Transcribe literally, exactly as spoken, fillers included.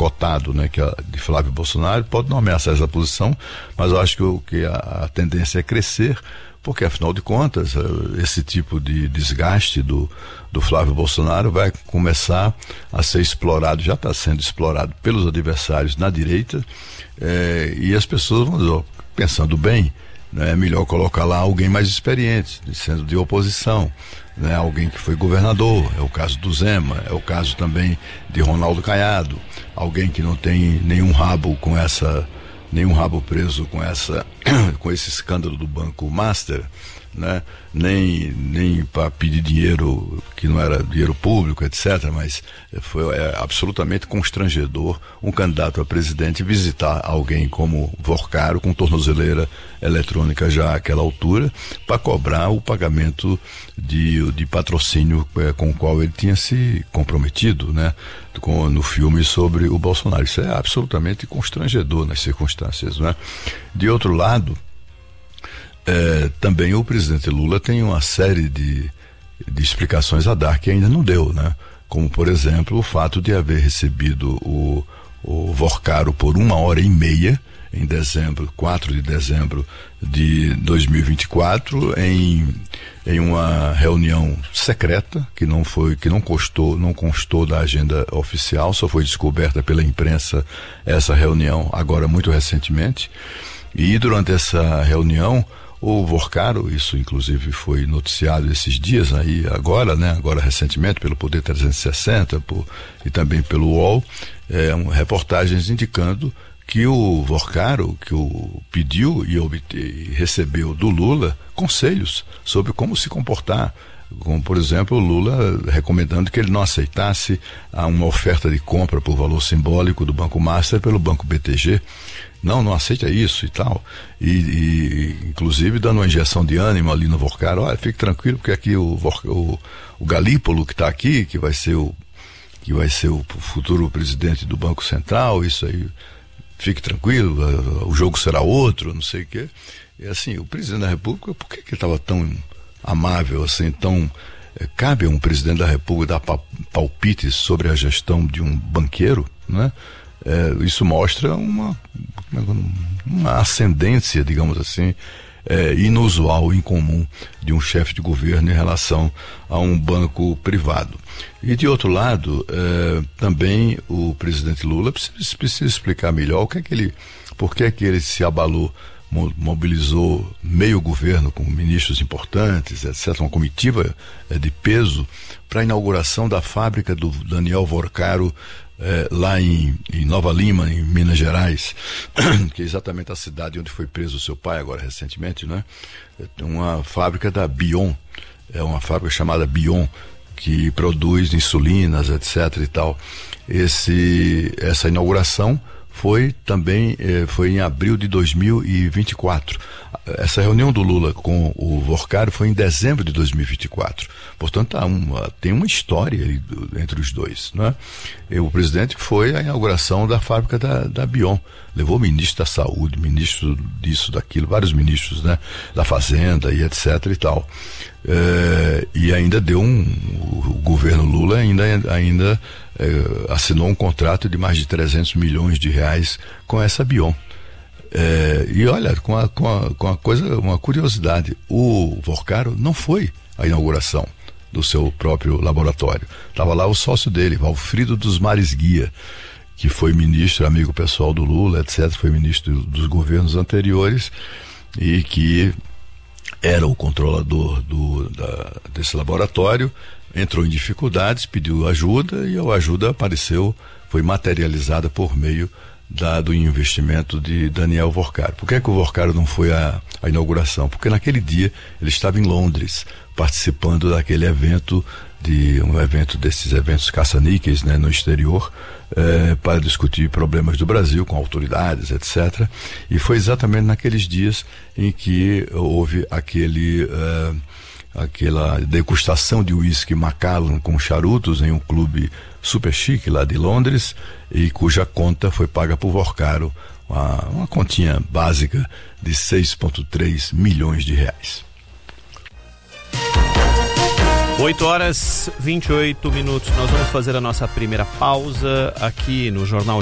cotado, né, que é de Flávio Bolsonaro, pode não ameaçar essa posição, mas eu acho que, o, que a, a tendência é crescer, porque afinal de contas esse tipo de desgaste do, do Flávio Bolsonaro vai começar a ser explorado, já está sendo explorado pelos adversários na direita, é, e as pessoas vão dizer, pensando bem, né, é melhor colocar lá alguém mais experiente, sendo de oposição, né, alguém que foi governador, é o caso do Zema, é o caso também de Ronaldo Caiado, alguém que não tem nenhum rabo com essa nenhum rabo preso com essa com esse escândalo do Banco Master, né? Nem, nem para pedir dinheiro que não era dinheiro público, etcétera. Mas foi é, absolutamente constrangedor um candidato a presidente visitar alguém como Vorcaro, com tornozeleira eletrônica já àquela altura, para cobrar o pagamento de, de patrocínio é, com o qual ele tinha se comprometido, né? Com, no filme sobre o Bolsonaro. Isso é absolutamente constrangedor nas circunstâncias, né? De outro lado, É, também o presidente Lula tem uma série de, de explicações a dar que ainda não deu, né? Como, por exemplo, o fato de haver recebido o, o Vorcaro por uma hora e meia em dezembro, quatro de dezembro de dois mil e vinte e quatro, em, em uma reunião secreta que não foi, que não constou, não constou da agenda oficial, só foi descoberta pela imprensa essa reunião agora muito recentemente. E durante essa reunião o Vorcaro, isso inclusive foi noticiado esses dias aí agora, né, agora recentemente pelo Poder trezentos e sessenta por, e também pelo U O L, é, um, reportagens indicando que o Vorcaro, que o pediu e, obte, e recebeu do Lula conselhos sobre como se comportar, como por exemplo o Lula recomendando que ele não aceitasse uma oferta de compra por valor simbólico do Banco Master pelo Banco B T G. Não, não aceita isso e tal. E, e inclusive dando uma injeção de ânimo ali no Vorcaro. Olha, fique tranquilo, porque aqui o, o, o Galípolo que está aqui, que vai ser o que vai ser o futuro presidente do Banco Central, isso aí, fique tranquilo, o jogo será outro, não sei o quê. E assim, o presidente da República, por que que ele estava tão amável, assim, tão... É, cabe a um presidente da República dar palpites sobre a gestão de um banqueiro, né? É, isso mostra uma, uma ascendência, digamos assim, é, inusual, incomum de um chefe de governo em relação a um banco privado. E de outro lado, é, também o presidente Lula precisa, precisa explicar melhor o que é que ele, por que é que ele se abalou, mobilizou meio governo com ministros importantes, etcétera, uma comitiva é, de peso para a inauguração da fábrica do Daniel Vorcaro, É, lá em, em Nova Lima, em Minas Gerais, que é exatamente a cidade onde foi preso o seu pai agora recentemente, né? Uma fábrica da Bion, é uma fábrica chamada Bion, que produz insulinas, etcétera e tal. Esse, essa inauguração foi também eh, foi em abril de dois mil e vinte e quatro. Essa reunião do Lula com o Vorcaro foi em dezembro de dois mil e vinte e quatro. Portanto, há uma, tem uma história ali do, entre os dois, né? E o presidente foi à inauguração da fábrica da, da Bion. Levou o ministro da Saúde, ministro disso, daquilo, vários ministros, né? Da Fazenda e etcétera e tal. É, e ainda deu um... O, o governo Lula ainda... ainda É, assinou um contrato de mais de trezentos milhões de reais com essa Bion. É, e olha, com a, com, a, com a coisa, uma curiosidade, o Vorcaro não foi à inauguração do seu próprio laboratório. Estava lá o sócio dele, Valfrido dos Mares Guia, que foi ministro, amigo pessoal do Lula, etcétera, foi ministro dos governos anteriores e que era o controlador do, da, desse laboratório. Entrou em dificuldades, pediu ajuda e a ajuda apareceu, foi materializada por meio da, do investimento de Daniel Vorcaro. Por que é que o Vorcaro não foi à, à inauguração? Porque naquele dia ele estava em Londres, participando daquele evento, de um evento desses eventos caça-níqueis, né, no exterior, eh, para discutir problemas do Brasil com autoridades, etcétera. E foi exatamente naqueles dias em que houve aquele... Eh, aquela degustação de uísque Macallan com charutos em um clube super chique lá de Londres, e cuja conta foi paga por Vorcaro, uma, uma continha básica de seis vírgula três milhões de reais. oito horas e vinte e oito minutos. Nós vamos fazer a nossa primeira pausa aqui no Jornal